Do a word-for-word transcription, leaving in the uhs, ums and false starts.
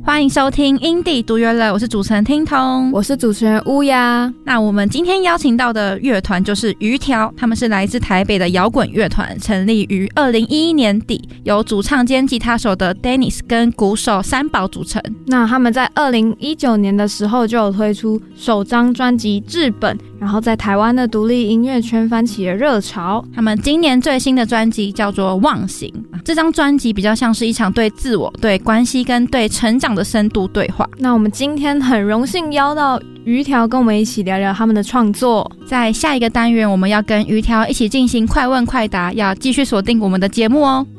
欢迎收听音地独乐乐，我是主持人听彤， 我是主持人乌鸦。 那我们今天邀请到的乐团就是鱼条，他们是来自台北的摇滚乐团，成立于二零一一年底，由主唱兼吉他手的 Dennis 跟鼓手三宝组成。 那他们在二零一九年的时候就有推出首张专辑《治本》，然后在台湾的独立音乐圈翻起了热潮。 他们今年最新的专辑叫做《忘形》，这张专辑比较像是一场对自我、对关系跟对成长的深度对话。 那我们今天很荣幸邀到鱼条跟我们一起聊聊他们的创作。 在下一个单元我们要跟鱼条一起进行快问快答，要继续锁定我们的节目哦。